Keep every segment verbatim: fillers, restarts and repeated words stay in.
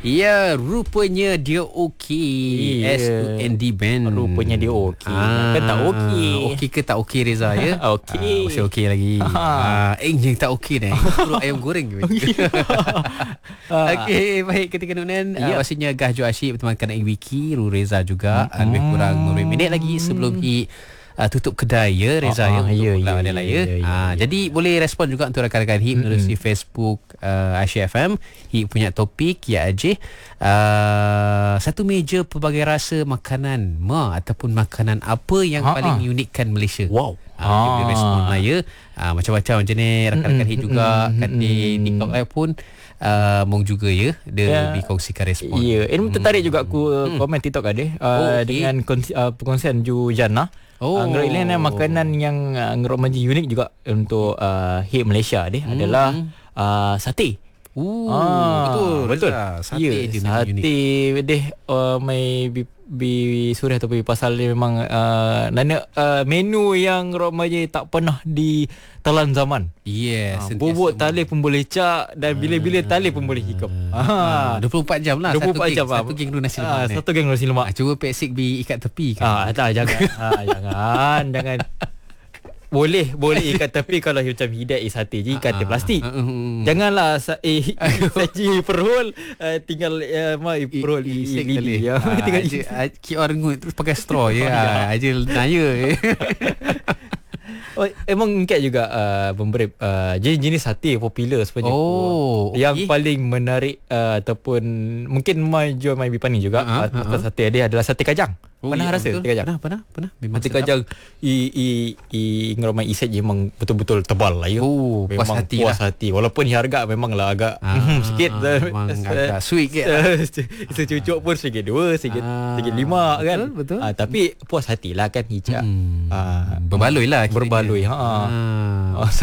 Ya, rupanya dia okey. Yeah. S U N D band. Rupanya dia okey. Ah, Kan tak okey. Okey ke tak okey Reza ya? Okey. Ah, masih okey lagi. Ah, eh yang tak okey dah. Perut ayam goreng ke? Okey, baik ketika nunan. Yeah. Uh, pastinya Gah Jo Asyik bertemankan Eng Wiki, Ru Reza juga. Mm-hmm. Lebih kurang beberapa minit lagi sebelum Hit Uh, tutup kedai ya Reza oh, ya, oh, untuk ya, ya, ya, ya, ya, ya, ya, uh, ya. Jadi boleh respon juga untuk rakan-rakan Hit mm-hmm. melalui Facebook uh, Asyik F M. Hit punya topik ya Ajih, uh, satu meja pelbagai rasa makanan ma ataupun makanan apa yang ha, paling ha. unikkan Malaysia. Wow. Uh, ah. Dia respon lah ya, uh, macam-macam macam ni rakan-rakan Hit juga mm-hmm. kat di TikTok live pun Uh, Mong juga ya dia yeah. dikongsikan respon. Ya, yeah. Ini tertarik juga aku hmm. komen TikTok ada uh, oh, okay. dengan konsi, uh, perkongsian Ju Jana. Oh. Uh, ngerok ini makanan yang uh, ngerok maji unik juga untuk uh, Hit Malaysia deh hmm. adalah uh, sate. Oh, ah, betul betul. Sate yeah, dia sate deh uh, mai bi, bi surah atau bi pasal dia memang uh, nana uh, menu yang ngerok maji tak pernah ditelan zaman. Yes, ha, bubuk tali pun boleh cak dan bila-bila tali pun boleh hikap. Ha, dua puluh empat jam lah. dua puluh empat jam satu geng nasi lemak. Ha, satu geng nasi lemak. Ha, cuba peksik bi ikat tepi kan. Ah, tak jangan. ha, jangan, jangan. Boleh, boleh ikat tepi kalau macam Hidayat is sate je ikat uh, plastik. Uh, uh, uh, Janganlah sa- eh saji perhol uh, tinggal uh, mai perhol isi lili ya. Tinggal ki orang ngut terus pakai straw ya. Aja naya. Oh, emang Kat juga uh, memberi uh, jenis-jenis sate popular sebenarnya. Oh, okay. Yang paling menarik uh, ataupun mungkin mai jual mai Bipani juga uh-huh, uh, uh-huh. sate dia adalah sate kajang. Oh, pernah ya, rasa betul. Sate kajang? Pernah, pernah, pernah. Memang sate kajang i i i ngeromai iset je memang betul-betul tebal lah ya. Oh, puas memang hati puas lah. hati. Walaupun harga memanglah agak ah, sikit memang agak sweet sikit lah. Secucuk pun sikit dua, sikit ah, sikit lima kan. Betul, betul. Ah, tapi puas hatilah kan hijab. Hmm. Ah, berbaloi lah. Berbaloi. Ha. Ah, oh,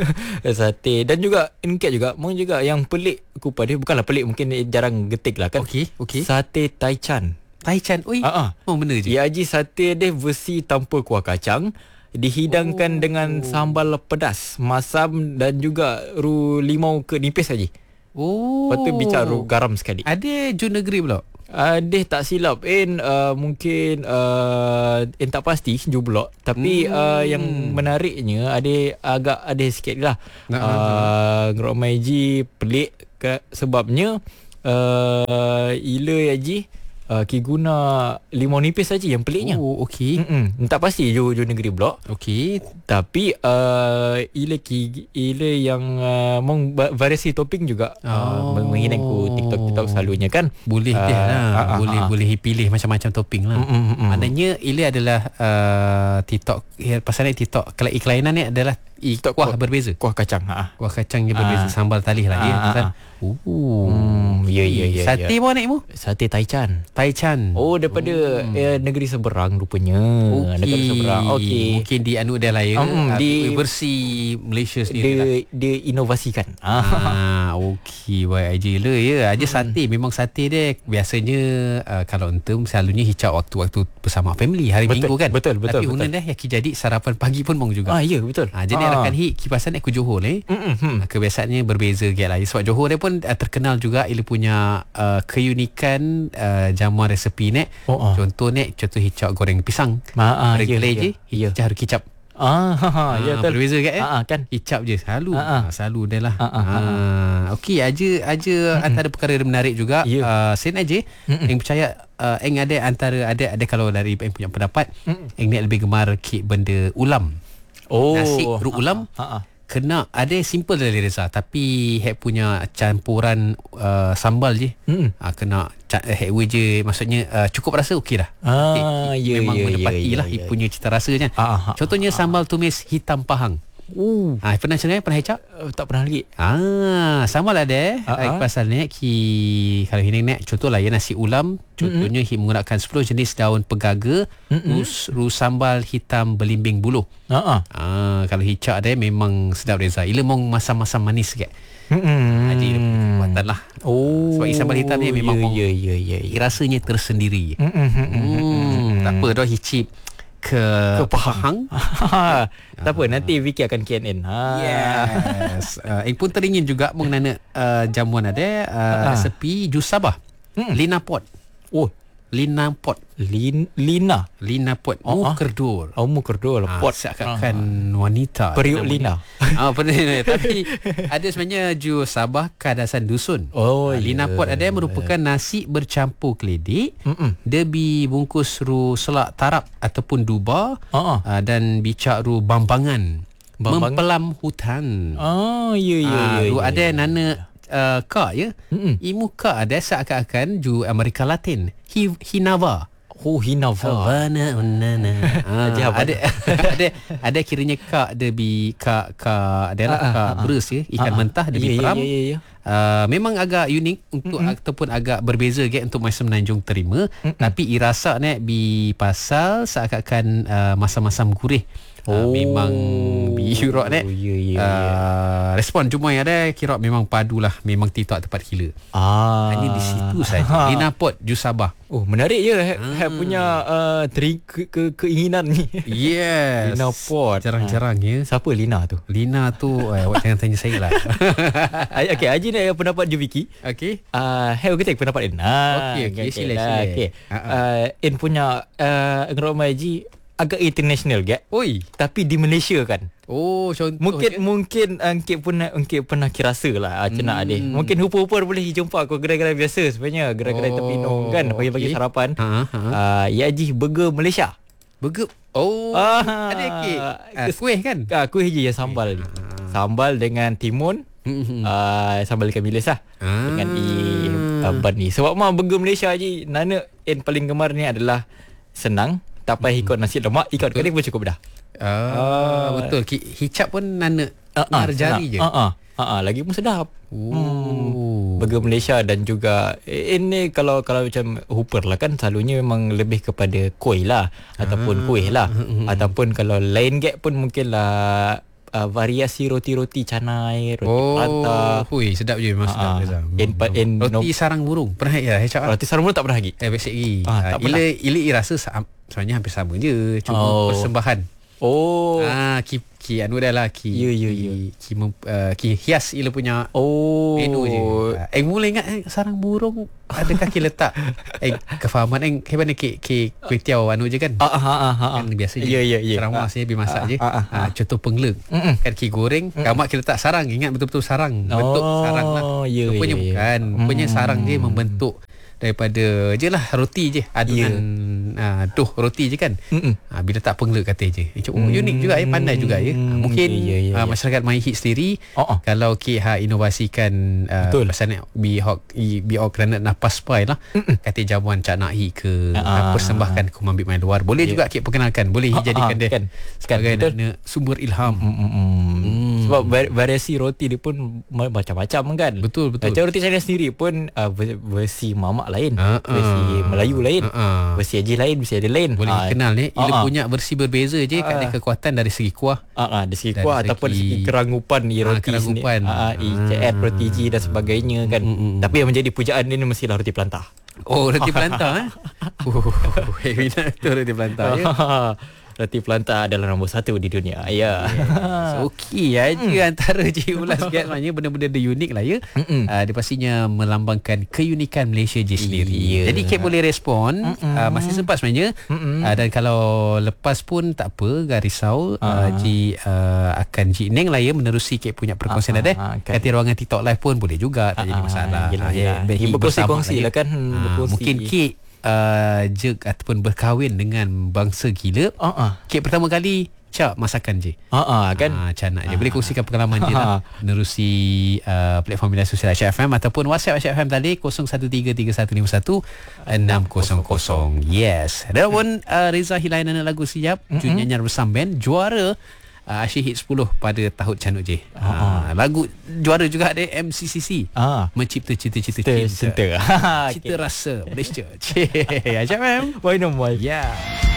sate dan juga Kat juga mungkin juga yang pelik aku pada bukanlah pelik mungkin jarang getik lah kan. Okey, okey. Sate Taichan. Taichan. Oi. Ha. Oh, benda je. Ya Haji sate dia versi tanpa kuah kacang. Dihidangkan oh. dengan sambal pedas, masam dan juga ru limau ke nipis saja. Oh. Lepas tu bicara ru garam sekali. Ada Ju Negeri pula. Uh, dia tak silap in uh, mungkin uh, in tak pasti Ju pula. Tapi hmm. uh, yang menariknya ada agak ada sikit lah. Uh, Ngerok Maiji pelik ke, sebabnya uh, ila Haji Uh, Ki guna limau nipis saja yang peliknya. Oh, okey. Tak pasti Ju Ju Negeri blok. Okey. Tapi uh, ila ki ila yang uh, mong variasi topping juga oh. uh, mengingat ku TikTok TikTok selalunya kan. Boleh uh, dia lah. Uh, uh, boleh uh, boleh pilih macam-macam topping lah. Uh, uh, uh, Maknanya ila adalah uh, TikTok ya, pasal ni TikTok kalau iklainan ni adalah TikTok kuah, kuah berbeza. Kuah kacang. Ha. Kuah kacang yang berbeza, uh, sambal talih lah uh, ya. Uh, uh, uh. Hmm, ya ya ya. Sate ya. mana naikmu? Sate Taichan. Taichan. Oh, daripada hmm. eh, negeri seberang rupanya. Okay. Negeri seberang. Okey. Mungkin di anu dah lah ya. Um, di versi Malaysia sendiri dia, lah. Dia inovasikan. Ah, okey. Baik aja lah ya. Aja hmm. sate memang sate dia biasanya uh, kalau entum selalunya hicap waktu-waktu bersama family hari betul, minggu kan. Betul betul. Tapi betul. unan dah yang jadi sarapan pagi pun mong juga. Ah ya betul. Ah, jadi ah. rakan hik kipasan aku Johor ni. Mm-hmm. Kebiasaannya berbeza gak lah. Sebab Johor dia pun uh, terkenal juga ia punya uh, keunikan uh, jamuan resepi ni. Oh, oh. Contoh ni contoh hicap goreng pisang. Ah, goreng ya, kelai ya, je ya. hicap kicap. Ah, ha, ya betul. Berbeza kan eh? Ah, kan. Hicap je selalu. Ah, ah, selalu dia lah. Ah, ah, ah. Ah, okey aja aja mm-hmm. antara perkara yang menarik juga. Yeah. Uh, sen aja mm-hmm. yang percaya uh, eng ada antara ada ada kalau dari eng punya pendapat mm-hmm. eng ni lebih gemar kek benda ulam. Oh, nasi ruk ulam. Ah, ah, ah. Kena ada simple dari Reza tapi hek punya campuran uh, sambal je. Hmm. Uh, kena hek we je maksudnya uh, cukup rasa okey dah. Ah, eh, ya, memang ya, menepati ya, lah ya, ya. punya cita rasanya. Ah, ah, Contohnya ah, sambal tumis hitam pahang. Uh. Ah, pernah cengai pernah hicap? Uh, tak pernah lagi. Ah, sambal ada. Ah, ah. Pasal ni ki kalau ini ni contohlah ya nasi ulam, contohnya mm-hmm. menggunakan sepuluh jenis daun pegaga, mm-hmm. rus, rus sambal hitam belimbing buluh. Ah, ah. Kalau hicap ada memang sedap Reza. Ila mong masam-masam manis sikit. Hmm. Haji buatan lah. Oh. Sebab sambal hitam ni memang ya ya ya ya. Rasanya tersendiri. Hmm. Hmm. Tak apa dah hicip ke, ke Pahang. Tak apa, nanti Vicky akan K N N. Ha. Yes. uh, Eng pun teringin juga mengenai uh, jamuan ada uh, resepi jus Sabah. hmm. Lina Pot. Oh, Lina Pot. Lin, Lina Lina Pot. Oh, Mukerdur. Oh, Mukerdur. Ah, Pot. seakan-akan ah. wanita. Periuk Lina. Ah, benar. Tapi ada sebenarnya ju Sabah kadasan dusun. Oh, ah, Lina yeah. Pot ada merupakan nasi bercampur keledek. Mm-mm. Dia dibungkus ru selak tarap ataupun duba. Uh-uh. ah, dan bicak ru bambangan. Bambangan? Mempelam hutan. Oh, ya ya Ah, ya. ru ya, ada ya. nana uh, kak ya. Mm-mm. Imu kak ada seakan-akan ju Amerika Latin. Hi, Hinava. Oh, Hinava. Havana unana. Ah, ada ada ada kiranya kak dia bi kak kak adalah Ah, ah, kak ah, berus ya, ikan ah, ah. mentah dia Ya, bi ya, peram. ya, ya, ya. Uh, memang agak unik untuk Mm-mm. ataupun agak berbeza ke untuk masa menanjung terima. Mm-mm. Tapi irasa ni bi pasal seakan-akan uh, masam-masam gurih. Uh, Oh. memang bi Europe ni. Ya, ya, ya. Uh, respon cuma yang ada kira memang padulah, memang titok tepat gila. Ah. Ini di situ saja. Lina Pot Ju Sabah. Oh, menarik je Hab Hmm. Hab punya uh, teri ke, ke, keinginan ni. Yes. Lina Pot. Jarang-jarang ya. Siapa Lina tu? Lina tu eh, awak jangan tanya saya lah. Okey, Haji nak yang pendapat Juviki. Okey. Uh, Hab kita pendapat In. Ah, Okey, okey, sila, lah. sila. Okey. Ha-ha. Uh, In punya uh, Ngerok Haji agak international ke? Oi. Tapi di Malaysia kan. Oh, contoh Mungkin je. mungkin angkit pun angkit pernah kirasa lah macam nak ada. Mungkin hupa-hupa boleh jumpa aku gerai-gerai biasa sebenarnya, gerai-gerai Oh, tepi Nong kan bagi-bagi okey. sarapan. Ha, ha. Ah, ya Haji burger Malaysia. Burger. Oh. Ah, Ada kek. Ah, kes- kuih kan? Ah, kuih je yang sambal ni. Sambal dengan timun. Hmm. Ah, sambal ikan bilis lah. Ah. Dengan i uh, ban ni. Sebab mah burger Malaysia Haji, Nana en paling gemar ni adalah senang. Tak payah ikut nasi lemak, ikut kering pun cukup dah. Ah, betul. Ki- Hicap pun nana Ah, ah, uh, jari je. Ah, ah, ah, ah, lagi pun sedap. Oh. Burger Malaysia dan juga eh, ini kalau kalau macam Hooper lah kan selalunya memang lebih kepada kuih lah ataupun kuih lah ataupun kalau lain gap pun mungkin lah uh, variasi roti-roti canai, roti Oh, prata. hui, sedap je memang sedap. Ah, Reza. en- Hmm. en- Roti no- sarang burung. Pernah ya Hicap? Roti sarung tak pernah lagi. Eh, basic lagi. Ah, Ah, tak Ila, Ila I rasa sa- sebenarnya hampir sama je. Cuma Oh. persembahan. Oh. Ah, ki ki anu dah lah ki. Ya, ya, ki, ya. Ki, mem, uh, ki hias Ila punya Oh. menu je. Ah, eh mula ingat eh, sarang burung adakah ki letak eh kefahaman eh ke mana ki ki kuih tiaw anu je kan? Ah, ah, ah, ah, ah. Kan biasa je. Ya, ya, ya. Sarawak saya bi masak Ah, je. ah, ah, Ah, contoh pengleng. Mm-mm. Kan ki goreng, gamak ki letak sarang. Ingat betul-betul sarang. Bentuk Oh, sarang lah. ya, Rupanya ya, ya. bukan. Rupanya Hmm. sarang dia membentuk daripada je lah roti je adunan ah, doh roti je kan. Mm-mm. Ah, bila tak pengleng kata je. Eh, oh, unik juga ya, pandai juga ya. Ah, mungkin Ya, ya, ya, ah, ya. masyarakat main hit sendiri Oh, oh. kalau ki ha inovasikan uh, Betul. pasal nak bi hok i- bi hok kerana napas pai lah. Kata jamuan cak nak hi ke Ah. uh, persembahkan ku mambik main luar. Boleh Ya. juga ki perkenalkan. Boleh hi Ah, jadikan ah, dia kan. sebagai Betul. nak sumber ilham. Mm, mm, mm. Sebab vari- variasi roti dia pun ma- macam-macam kan. Betul, betul. Macam roti China sendiri pun uh, ver- versi mamak lain, Ah, versi ah. Melayu lain, Ah, ah. versi Haji lain, versi ada lain. Boleh Ah, kenal ni. Ia ah, ah. punya versi berbeza je. Kat ada Ah. kekuatan dari segi kuah. Ah, ah, dari segi Dari kuah segi- ataupun segi kerangupan i Ah, roti kerangupan. sendiri. Ah, ah, i C F, roti G dan sebagainya kan. Mm, mm, mm. Tapi yang menjadi pujaan dia ni mestilah roti pelantah. Oh, roti pelantah eh. Oh, minat tu roti pelantah ya. Roti pelantah adalah nombor satu di dunia. Ya. So, okey aja hmm. antara je ulas gas maknanya benda-benda dia unik lah ya. Mm-mm. Uh, dia pastinya melambangkan keunikan Malaysia je sendiri. Ya. Jadi Kate boleh respon uh, masih sempat sebenarnya. Uh, dan kalau lepas pun tak apa, gak risau. Uh, Ji uh, akan Ji Neng lah ya menerusi Kate punya perkongsian Ah, ada. ah, kan. Kata ruangan TikTok live pun boleh juga, tak jadi masalah. Yelah, Ah, yelah. ya, Dia berkongsi-kongsi bersama lah kan. Ah, Berkongsi. mungkin Kate uh, je ataupun berkahwin dengan bangsa gila. Ah, ah. Kate pertama kali Cak masakan je. Ah, ah, kan. Ah, Cak nak je. Boleh kongsikan pengalaman je lah. Menerusi uh, platform media sosial Aisyah F M ataupun WhatsApp Aisyah F M tadi kosong satu tiga tiga satu lima satu enam kosong kosong. Yes. Dan pun uh, Reza Hilainan lagu siap. Mm-hmm. Jun nyanyian bersama band juara uh, Asyik Hit sepuluh pada tahun canuk je. Uh, lagu juara juga ada M C C C. Ah. Mencipta cita-cita Cinta. cinta. Cinta. Cita rasa Malaysia. Cik. Aisyah F M. Why no more? Yeah.